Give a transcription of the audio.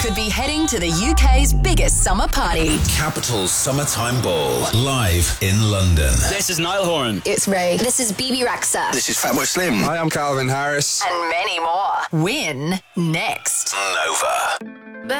could be heading to the UK's biggest summer party. Capital Summertime Ball, live in London. This is Niall Horan. It's Ray. This is BB Rexa. This is Fatboy Slim. Hi, I'm Calvin Harris. And many more. Win next. Nova.